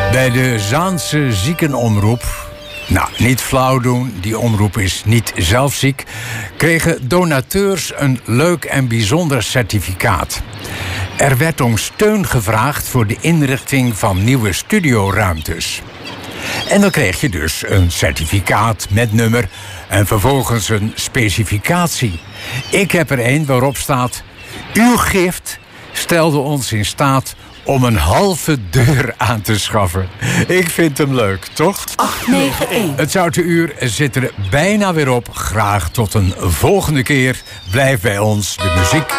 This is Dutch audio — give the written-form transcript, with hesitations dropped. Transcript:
Bij de Zaanse ziekenomroep, nou, niet flauw doen, die omroep is niet zelf ziek, kregen donateurs een leuk en bijzonder certificaat. Er werd om steun gevraagd voor de inrichting van nieuwe studioruimtes. En dan kreeg je dus een certificaat met nummer en vervolgens een specificatie. Ik heb er een waarop staat: uw gift stelde ons in staat om een halve deur aan te schaffen. Ik vind hem leuk, toch? 891. Het Zoutenuur zit er bijna weer op. Graag tot een volgende keer. Blijf bij ons. De muziek